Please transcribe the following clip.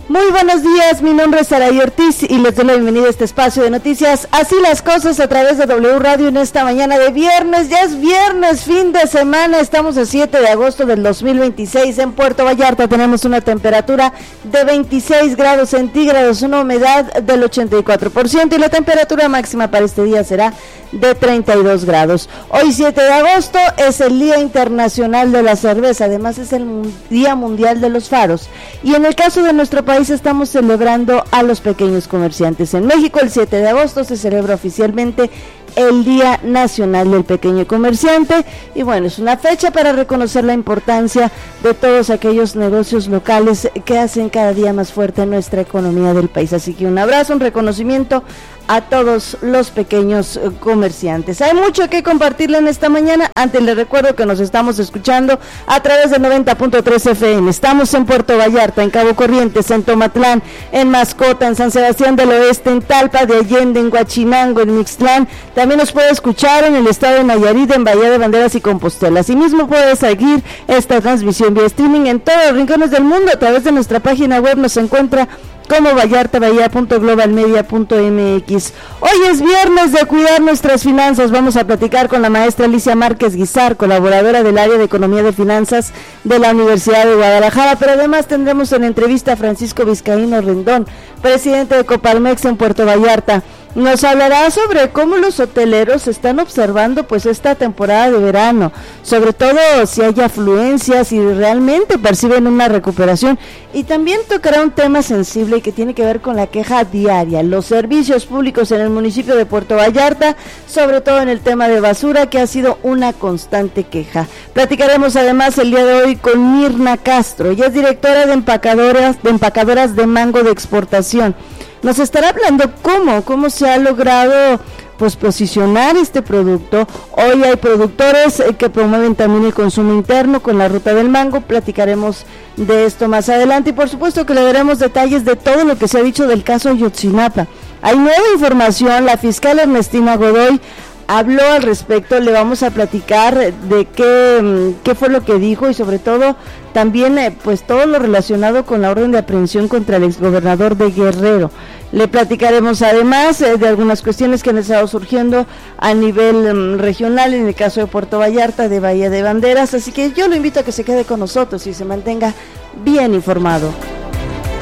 Muy buenos días, mi nombre es Saray Ortiz y les doy la bienvenida a este espacio de noticias. Así las cosas a través de W Radio en esta mañana de viernes. Ya es viernes, fin de semana, estamos a 7 de agosto del 2026. En Puerto Vallarta tenemos una temperatura de 26 grados centígrados, una humedad del 84% y la temperatura máxima para este día será de 32 grados. Hoy 7 de agosto es el Día Internacional de la Cerveza, además es el Día Mundial de los Faros. Y en el caso de nuestro país estamos celebrando a los pequeños comerciantes. En México el 7 de agosto se celebra oficialmente el Día Nacional del Pequeño Comerciante y bueno, es una fecha para reconocer la importancia de todos aquellos negocios locales que hacen cada día más fuerte nuestra economía del país. Así que un abrazo, un reconocimiento a todos los pequeños comerciantes. Hay mucho que compartirle en esta mañana. Antes les recuerdo que nos estamos escuchando a través de 90.3 FM. Estamos en Puerto Vallarta, en Cabo Corrientes, en Tomatlán, en Mascota, en San Sebastián del Oeste, en Talpa de Allende, en Huachinango, en Mixtlán. También nos puede escuchar en el estado de Nayarit, en Bahía de Banderas y Compostela. Asimismo puede seguir esta transmisión vía streaming en todos los rincones del mundo. A través de nuestra página web nos encuentra como vallartabahia.globalmedia.mx. Hoy es viernes de cuidar nuestras finanzas. Vamos a platicar con la maestra Alicia Márquez Guizar, colaboradora del área de Economía de Finanzas de la Universidad de Guadalajara, pero además tendremos en entrevista a Francisco Vizcaíno Rendón, presidente de Coparmex en Puerto Vallarta. Nos hablará sobre cómo los hoteleros están observando pues esta temporada de verano, sobre todo si hay afluencias y realmente perciben una recuperación, y también tocará un tema sensible que tiene que ver con la queja diaria, los servicios públicos en el municipio de Puerto Vallarta, sobre todo en el tema de basura, que ha sido una constante queja. Platicaremos además el día de hoy con Mirna Castro, ella es directora de empacadoras de mango de exportación. Nos estará hablando cómo se ha logrado pues posicionar este producto. Hoy hay productores que promueven también el consumo interno con la ruta del mango. Platicaremos de esto más adelante y por supuesto que le daremos detalles de todo lo que se ha dicho del caso Ayotzinapa. Hay nueva información, la fiscal Ernestina Godoy habló al respecto, le vamos a platicar de qué fue lo que dijo y sobre todo también pues todo lo relacionado con la orden de aprehensión contra el exgobernador de Guerrero. Le platicaremos además de algunas cuestiones que han estado surgiendo a nivel regional, en el caso de Puerto Vallarta, de Bahía de Banderas, así que yo lo invito a que se quede con nosotros y se mantenga bien informado.